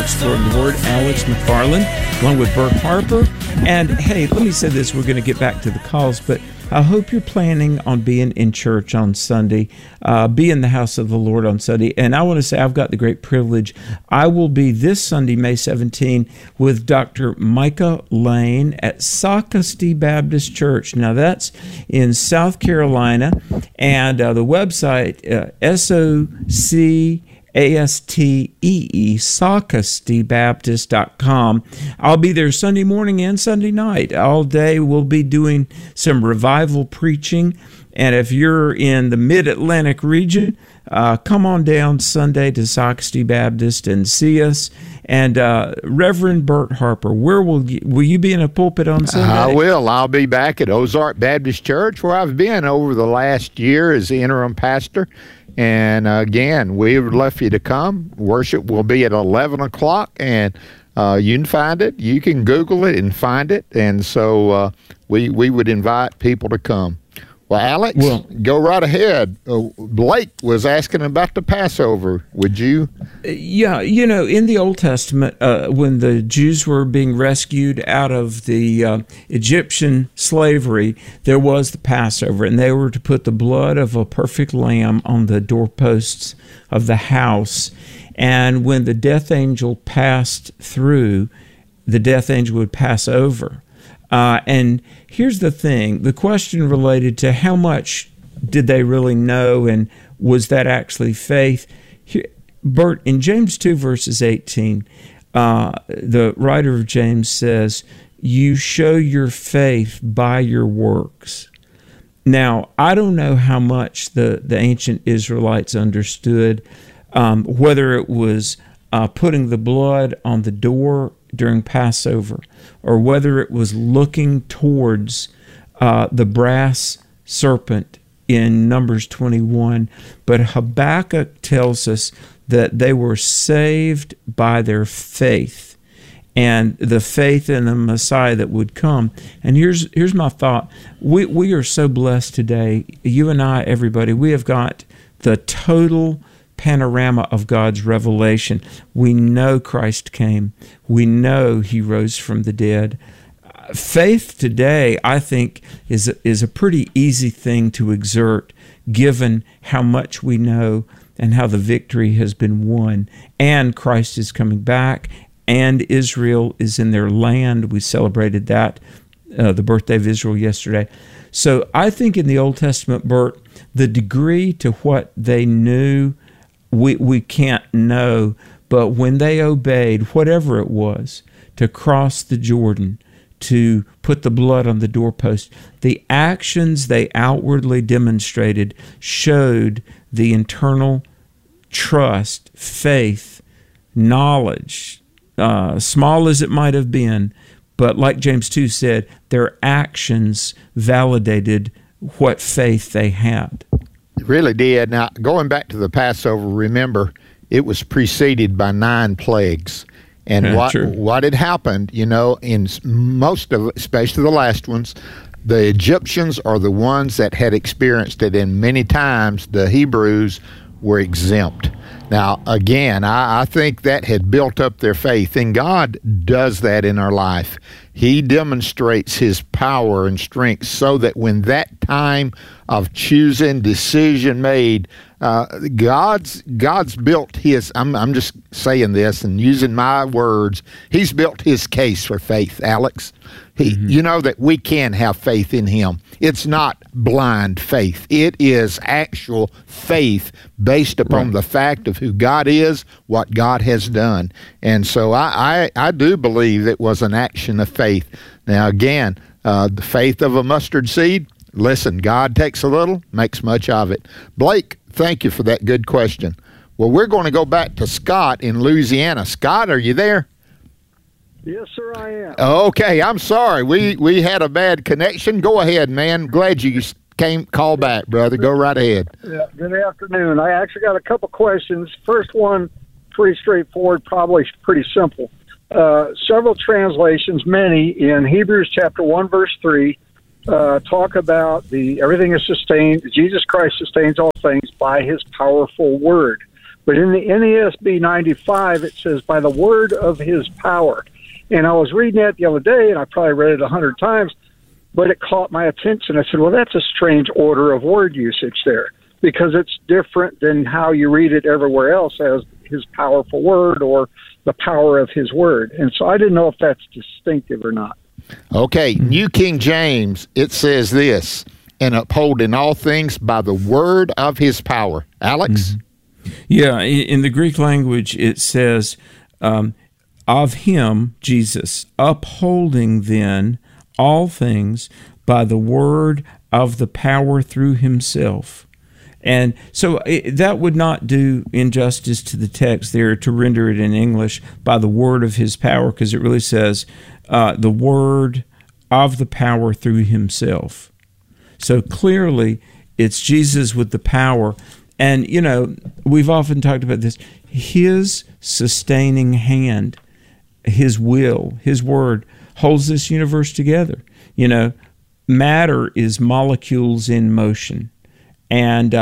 Exploring the Word, Alex McFarland, along with Bert Harper. And hey, let me say this, we're going to get back to the calls, but I hope you're planning on being in church on Sunday, be in the house of the Lord on Sunday. And I want to say I've got the great privilege. I will be this Sunday, May 17, with Dr. Micah Lane at Socastee Baptist Church. Now, that's in South Carolina, and the website, SOCASTEE, SocasteeBaptist.com. I'll be there Sunday morning and Sunday night. All day we'll be doing some revival preaching. And if you're in the Mid-Atlantic region, come on down Sunday to Socastee Baptist and see us. And Reverend Bert Harper, where will you be in a pulpit on Sunday? I will. I'll be back at Ozark Baptist Church, where I've been over the last year as the interim pastor. And again, we would love for you to come. Worship will be at 11 o'clock, and you can find it. You can Google it and find it. And so we would invite people to come. Well, Alex, go right ahead. Blake was asking about the Passover. Would you? Yeah, in the Old Testament, when the Jews were being rescued out of the Egyptian slavery, there was the Passover, and they were to put the blood of a perfect lamb on the doorposts of the house. And when the death angel passed through, the death angel would pass over. And here's the thing, the question related to how much did they really know, and was that actually faith? Bert, in James 2, verses 18, the writer of James says, you show your faith by your works. Now, I don't know how much the ancient Israelites understood, whether it was putting the blood on the door during Passover, or whether it was looking towards the brass serpent in Numbers 21. But Habakkuk tells us that they were saved by their faith, and the faith in the Messiah that would come. And here's my thought. We are so blessed today, you and I, everybody, we have got the total panorama of God's revelation. We know Christ came. We know he rose from the dead. Faith today, I think, is a pretty easy thing to exert, given how much we know and how the victory has been won. And Christ is coming back, and Israel is in their land. We celebrated that, the birthday of Israel yesterday. So I think in the Old Testament, Bert, the degree to what they knew, we can't know, but when they obeyed, whatever it was, to cross the Jordan, to put the blood on the doorpost, the actions they outwardly demonstrated showed the internal trust, faith, knowledge, small as it might have been, but like James 2 said, their actions validated what faith they had. It really did. Now, going back to the Passover, remember, it was preceded by 9 plagues. And what had happened, in most of, especially the last ones, the Egyptians are the ones that had experienced it, and many times the Hebrews were exempt. Now, again, I think that had built up their faith, and God does that in our life. He demonstrates his power and strength so that when that time of choosing, decision made, God's built his, I'm just saying this and using my words, he's built his case for faith, Alex. You know that we can have faith in him. It's not blind faith. It is actual faith based upon the fact of who God is, what God has done. And so I do believe it was an action of faith. Now, again, the faith of a mustard seed, listen, God takes a little, makes much of it. Blake, thank you for that good question. Well, we're going to go back to Scott in Louisiana. Scott, are you there? Yes, sir, I am. Okay, I'm sorry. We had a bad connection. Go ahead, man. Glad you call back, brother. Go right ahead. Yeah, good afternoon. I actually got a couple questions. First one, pretty straightforward, probably pretty simple. Several translations, many, in Hebrews chapter 1, verse 3, talk about everything is sustained. Jesus Christ sustains all things by his powerful word. But in the NASB 95, it says, by the word of his power. And I was reading that the other day, and I probably read it 100 times, but it caught my attention. I said, well, that's a strange order of word usage there, because it's different than how you read it everywhere else as his powerful word or the power of his word. And so I didn't know if that's distinctive or not. Okay, New King James, it says this, and upholding all things by the word of his power. Alex? Yeah, in the Greek language, it says, of him, Jesus, upholding then all things by the word of the power through himself. And so that would not do injustice to the text there to render it in English by the word of his power, because it really says the word of the power through himself. So clearly, it's Jesus with the power. And, you know, we've often talked about this. His sustaining hand, his will, his word holds this universe together. You know, matter is molecules in motion. And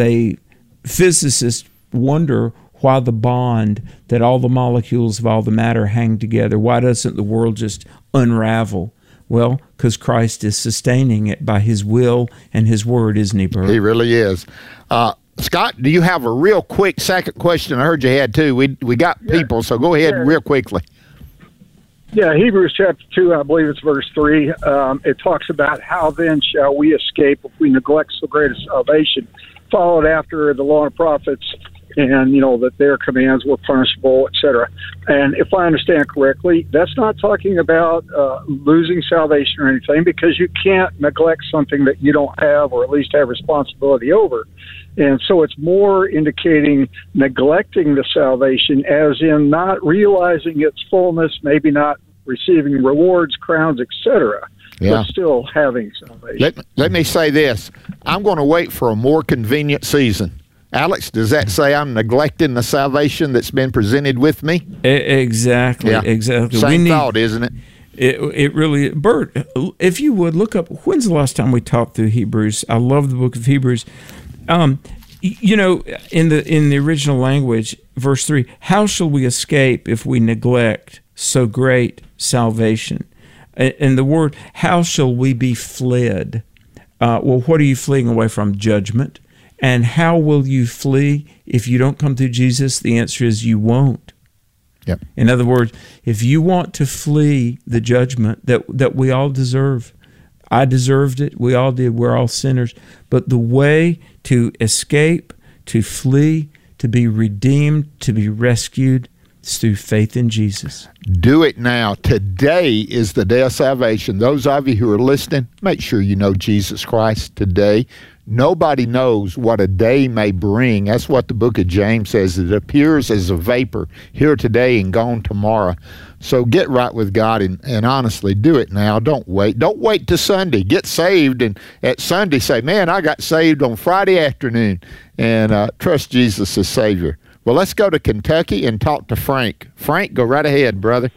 physicists wonder why the bond that all the molecules of all the matter hang together. Why doesn't the world just unravel? Well, because Christ is sustaining it by his will and his word, isn't he, Bert? He really is. Scott, do you have a real quick second question? I heard you had two. We got people, so go ahead real quickly. Yeah, Hebrews chapter 2, I believe it's verse 3. It talks about how then shall we escape if we neglect so great a salvation, followed after the law and prophets, and, you know, that their commands were punishable, etc. And if I understand correctly, that's not talking about losing salvation or anything, because you can't neglect something that you don't have or at least have responsibility over. And so it's more indicating neglecting the salvation as in not realizing its fullness, maybe not receiving rewards, crowns, etc., but still having salvation. Let me say this. I'm going to wait for a more convenient season. Alex, does that say I'm neglecting the salvation that's been presented with me? Exactly, exactly. Same thought, isn't it? It really, Bert, if you would, look up, when's the last time we taught through Hebrews? I love the book of Hebrews. You know, in the original language, verse 3, how shall we escape if we neglect so great salvation? And the word, how shall we be fled? Well, what are you fleeing away from? Judgment. And how will you flee if you don't come through Jesus? The answer is you won't. Yep. In other words, if you want to flee the judgment that we all deserve, I deserved it, we all did, we're all sinners, but the way to escape, to flee, to be redeemed, to be rescued, is through faith in Jesus. Do it now. Today is the day of salvation. Those of you who are listening, make sure you know Jesus Christ today. Nobody knows what a day may bring. That's what the book of James says. It appears as a vapor, here today and gone tomorrow. So get right with God and honestly do it now. Don't wait. Don't wait till Sunday. Get saved, and at Sunday say, man, I got saved on Friday afternoon, and trust Jesus as Savior. Well, let's go to Kentucky and talk to Frank. Frank, go right ahead, brother.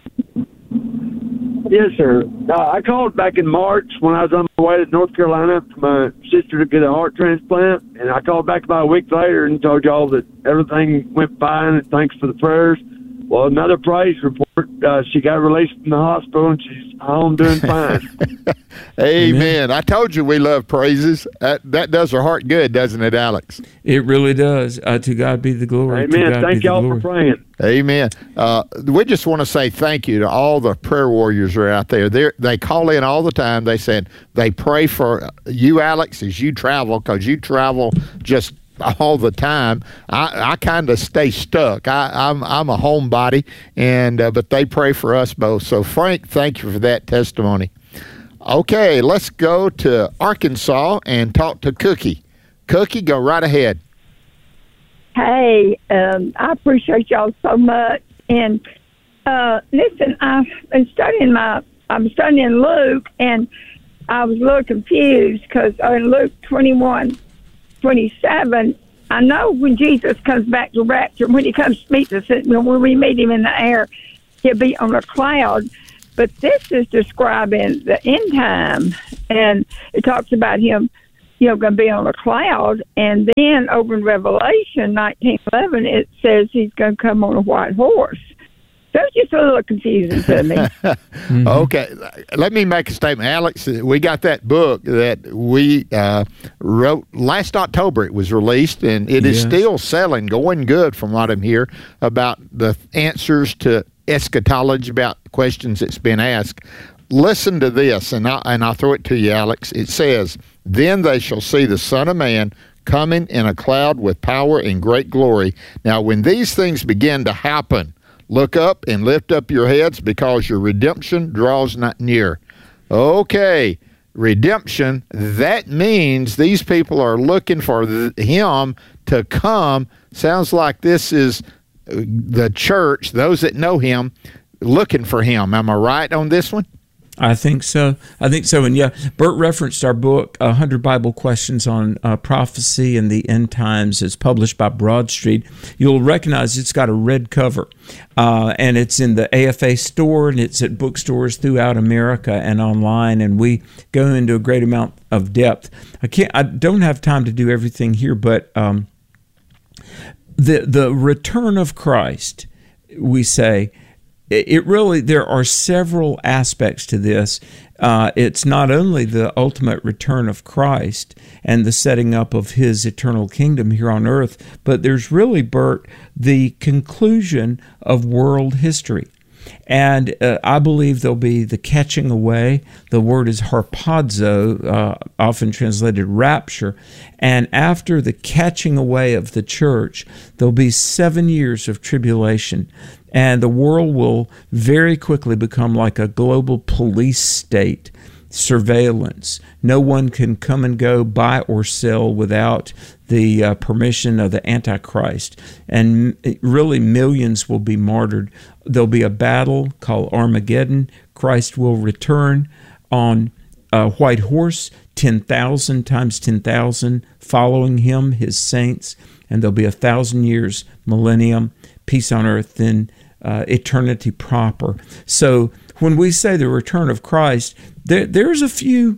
Yes, sir. I called back in March when I was on my way to North Carolina for my sister to get a heart transplant, and I called back about a week later and told y'all that everything went fine and thanks for the prayers. Well, another praise report. She got released from the hospital, and she's home doing fine. Amen. I told you we love praises. That does her heart good, doesn't it, Alex? It really does. To God be the glory. Amen. Thank y'all for praying. Amen. We just want to say thank you to all the prayer warriors who are out there. They call in all the time. They said they pray for you, Alex, as you travel, because you travel just all the time. I kind of stay stuck. I'm a homebody, and but they pray for us both. So Frank, thank you for that testimony. Okay, let's go to Arkansas and talk to Cookie. Cookie, go right ahead. Hey, I appreciate y'all so much. And listen, I'm studying Luke, and I was a little confused because in Luke 21:27, I know when Jesus comes back to rapture, when he comes to meet us, when we meet him in the air, he'll be on a cloud. But this is describing the end time, and it talks about him going to be on a cloud. And then over in Revelation 19:11, it says he's going to come on a white horse. So it's just a little confusing to me. Mm-hmm. Okay, let me make a statement. Alex, we got that book that we wrote last October. It was released, and it is still selling, going good from what I'm hearing about the answers to eschatology, about questions that's been asked. Listen to this, and I'll throw it to you, Alex. It says, "Then they shall see the Son of Man coming in a cloud with power and great glory. Now, when these things begin to happen, look up and lift up your heads, because your redemption draws not near." Okay, redemption, that means these people are looking for him to come. Sounds like this is the church, those that know him, looking for him. Am I right on this one? I think so. And yeah, Bert referenced our book, 100 Bible Questions on Prophecy and the End Times. It's published by Broad Street. You'll recognize it's got a red cover, and it's in the AFA store, and it's at bookstores throughout America and online, and we go into a great amount of depth. I don't have time to do everything here, but the return of Christ, we say, there are several aspects to this. It's not only the ultimate return of Christ and the setting up of his eternal kingdom here on earth, but there's really, Bert, the conclusion of world history. And I believe there'll be the catching away. The word is harpazo, often translated rapture. And after the catching away of the church, there'll be 7 years of tribulation. And the world will very quickly become like a global police state, surveillance. No one can come and go, buy or sell without the permission of the Antichrist. And really millions will be martyred. There'll be a battle called Armageddon. Christ will return on a white horse, 10,000 times 10,000 following him, his saints. And there'll be 1,000 years, millennium, peace on earth, then eternity proper. So when we say the return of Christ, there's a few,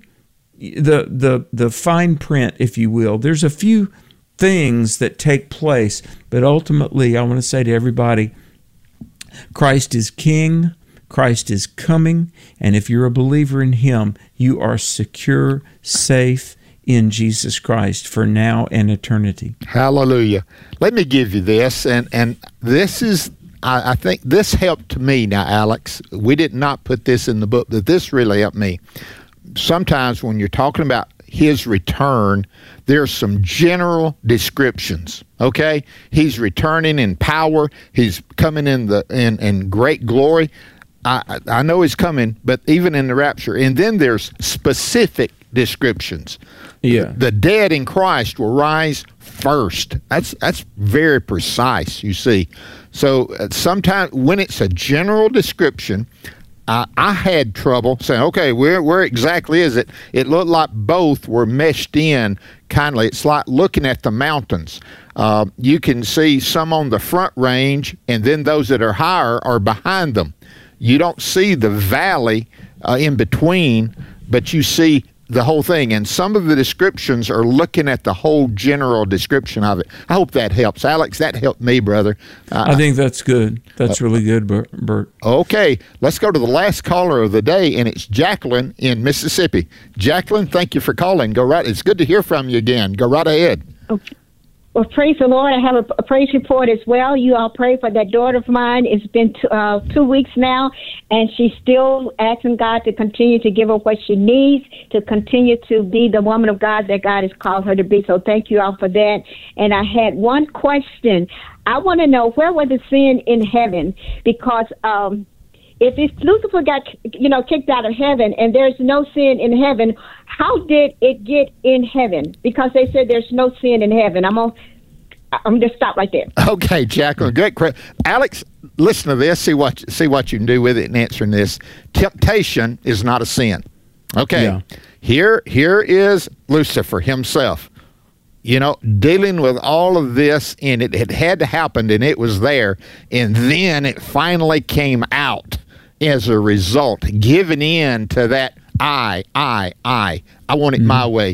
the fine print, if you will, there's a few things that take place, but ultimately I want to say to everybody, Christ is King, Christ is coming, and if you're a believer in him, you are secure, safe in Jesus Christ for now and eternity. Hallelujah. Let me give you this, and this is, I think this helped me. Now, Alex, we did not put this in the book, but this really helped me. Sometimes when you're talking about his return, there's some general descriptions. Okay, he's returning in power. He's coming in great glory. I know he's coming, but even in the rapture, and then there's specific descriptions. Yeah, the dead in Christ will rise first. That's very precise. You see. So sometimes when it's a general description, I had trouble saying, okay, where exactly is it? It looked like both were meshed in kindly. It's like looking at the mountains. You can see some on the front range, and then those that are higher are behind them. You don't see the valley in between, but you see the whole thing. And some of the descriptions are looking at the whole general description of it. I hope that helps. Alex, that helped me, brother. I think that's good. That's really good, Bert. Okay, let's go to the last caller of the day, and it's Jacqueline in Mississippi. Jacqueline, thank you for calling. Go right. It's good to hear from you again. Go right ahead. Okay. Well, praise the Lord. I have a praise report as well. You all pray for that daughter of mine. It's been 2 weeks now, and she's still asking God to continue to give her what she needs, to continue to be the woman of God that God has called her to be. So thank you all for that. And I had one question. I want to know, where was the sin in heaven? Because if Lucifer got kicked out of heaven and there's no sin in heaven, how did it get in heaven? Because they said there's no sin in heaven. I'm just stop right there. Okay, Jacqueline, great question. Alex, listen to this. See what you can do with it in answering this. Temptation is not a sin. Okay, yeah. Here is Lucifer himself. Dealing with all of this, and it had to happen, and it was there, and then it finally came out as a result, giving in to that I want it my way.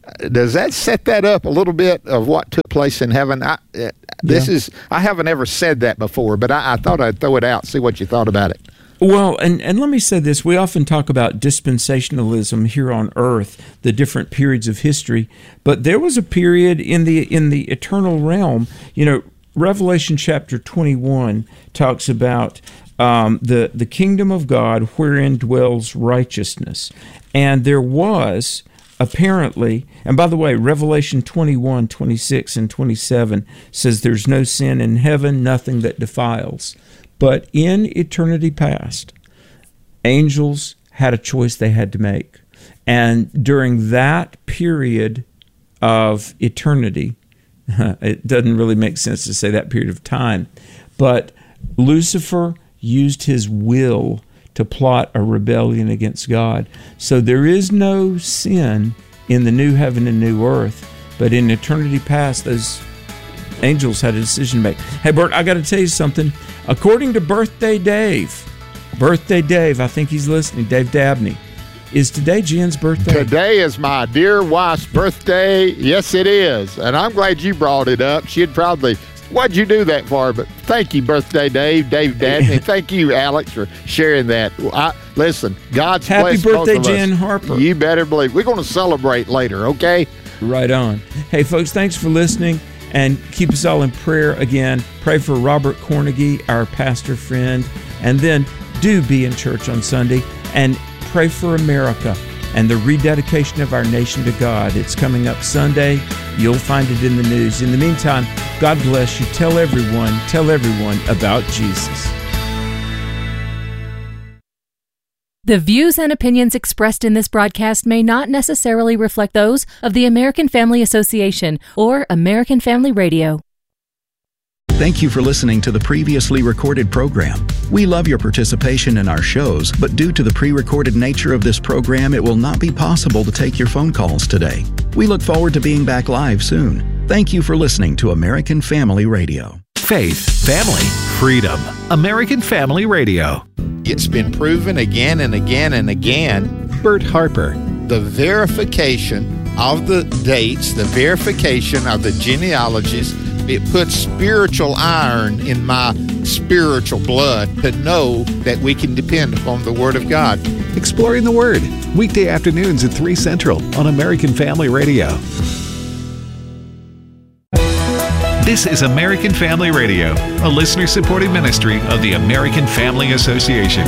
Does that set that up a little bit of what took place in heaven? I haven't ever said that before, but I thought I'd throw it out, see what you thought about it. Well, and let me say this. We often talk about dispensationalism here on earth, the different periods of history, but there was a period in the eternal realm. Revelation chapter 21 talks about the kingdom of God wherein dwells righteousness. And there was apparently, and by the way, Revelation 21, 26, and 27 says there's no sin in heaven, nothing that defiles. But in eternity past, angels had a choice they had to make. And during that period of eternity, it doesn't really make sense to say that period of time, but Lucifer used his will to plot a rebellion against God. So there is no sin in the new heaven and new earth, but in eternity past, those angels had a decision to make. Hey, Bert, I got to tell you something. According to Birthday Dave, I think he's listening, Dave Dabney, is today Jen's birthday? Today is my dear wife's birthday. Yes, it is. And I'm glad you brought it up. She'd probably, what'd you do that for? But thank you, Birthday Dave Dabney. Thank you, Alex, for sharing that. Listen, God's happy blessed birthday, both of Jen us. Harper. You better believe. We're going to celebrate later, okay? Right on. Hey, folks, thanks for listening. And keep us all in prayer again. Pray for Robert Cornegie, our pastor friend. And then do be in church on Sunday. And pray for America and the rededication of our nation to God. It's coming up Sunday. You'll find it in the news. In the meantime, God bless you. Tell everyone about Jesus. The views and opinions expressed in this broadcast may not necessarily reflect those of the American Family Association or American Family Radio. Thank you for listening to the previously recorded program. We love your participation in our shows, but due to the pre-recorded nature of this program, it will not be possible to take your phone calls today. We look forward to being back live soon. Thank you for listening to American Family Radio. Faith, family, freedom. American Family Radio. It's been proven again and again and again. Bert Harper. The verification of the dates, the verification of the genealogies, it puts spiritual iron in my spiritual blood to know that we can depend upon the Word of God. Exploring the Word, weekday afternoons at 3 Central on American Family Radio. This is American Family Radio, a listener-supported ministry of the American Family Association.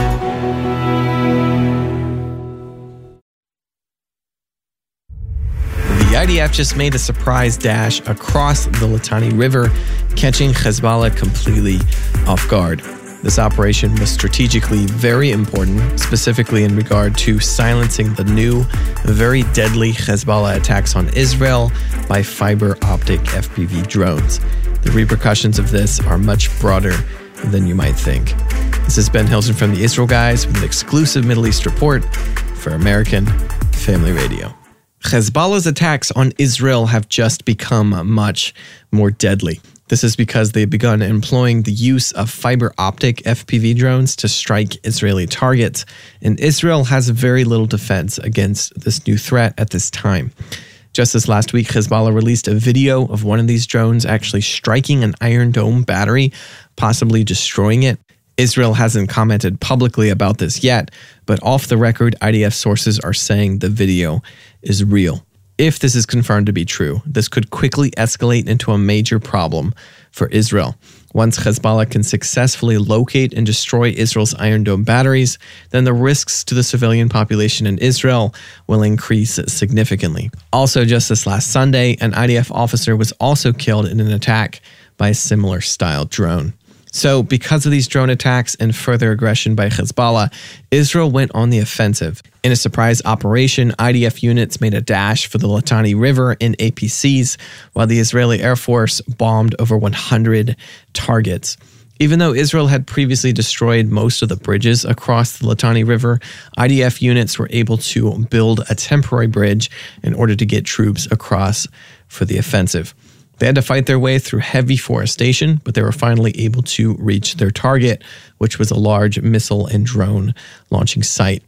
The IDF just made a surprise dash across the Litani River, catching Hezbollah completely off guard. This operation was strategically very important, specifically in regard to silencing the new, very deadly Hezbollah attacks on Israel by fiber optic FPV drones. The repercussions of this are much broader than you might think. This is Ben Hilton from the Israel Guys with an exclusive Middle East report for American Family Radio. Hezbollah's attacks on Israel have just become much more deadly. This is because they've begun employing the use of fiber optic FPV drones to strike Israeli targets, and Israel has very little defense against this new threat at this time. Just this last week, Hezbollah released a video of one of these drones actually striking an Iron Dome battery, possibly destroying it. Israel hasn't commented publicly about this yet, but off the record, IDF sources are saying the video is real. If this is confirmed to be true, this could quickly escalate into a major problem for Israel. Once Hezbollah can successfully locate and destroy Israel's Iron Dome batteries, then the risks to the civilian population in Israel will increase significantly. Also, just this last Sunday, an IDF officer was also killed in an attack by a similar style drone. So, because of these drone attacks and further aggression by Hezbollah, Israel went on the offensive. In a surprise operation, IDF units made a dash for the Litani River in APCs, while the Israeli Air Force bombed over 100 targets. Even though Israel had previously destroyed most of the bridges across the Litani River, IDF units were able to build a temporary bridge in order to get troops across for the offensive. They had to fight their way through heavy forestation, but they were finally able to reach their target, which was a large missile and drone launching site.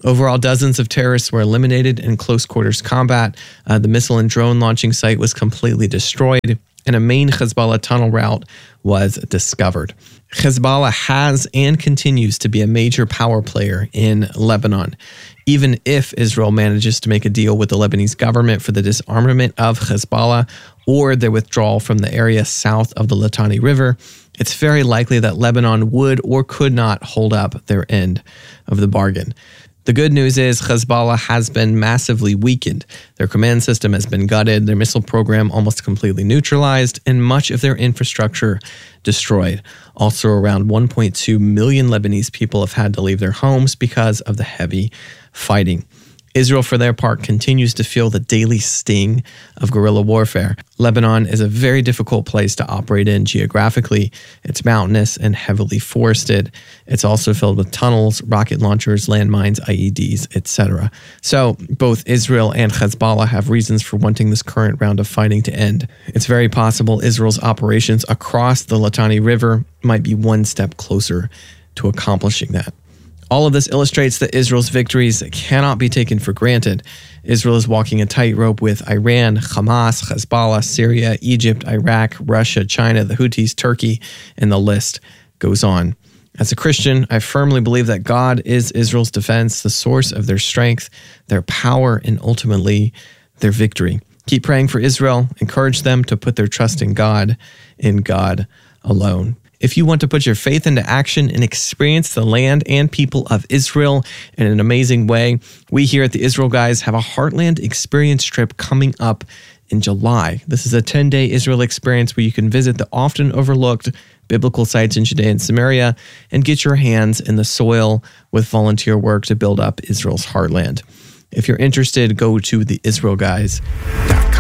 Overall, dozens of terrorists were eliminated in close quarters combat. The missile and drone launching site was completely destroyed, and a main Hezbollah tunnel route was discovered. Hezbollah has and continues to be a major power player in Lebanon. Even if Israel manages to make a deal with the Lebanese government for the disarmament of Hezbollah or their withdrawal from the area south of the Litani River, it's very likely that Lebanon would or could not hold up their end of the bargain. The good news is Hezbollah has been massively weakened. Their command system has been gutted, their missile program almost completely neutralized, and much of their infrastructure destroyed. Also, around 1.2 million Lebanese people have had to leave their homes because of the heavy fighting. Israel, for their part, continues to feel the daily sting of guerrilla warfare. Lebanon is a very difficult place to operate in geographically. It's mountainous and heavily forested. It's also filled with tunnels, rocket launchers, landmines, IEDs, etc. So both Israel and Hezbollah have reasons for wanting this current round of fighting to end. It's very possible Israel's operations across the Litani River might be one step closer to accomplishing that. All of this illustrates that Israel's victories cannot be taken for granted. Israel is walking a tightrope with Iran, Hamas, Hezbollah, Syria, Egypt, Iraq, Russia, China, the Houthis, Turkey, and the list goes on. As a Christian, I firmly believe that God is Israel's defense, the source of their strength, their power, and ultimately their victory. Keep praying for Israel. Encourage them to put their trust in God alone. If you want to put your faith into action and experience the land and people of Israel in an amazing way, we here at the Israel Guys have a Heartland Experience trip coming up in July. This is a 10-day Israel experience where you can visit the often overlooked biblical sites in Judea and Samaria and get your hands in the soil with volunteer work to build up Israel's heartland. If you're interested, go to theisraelguys.com.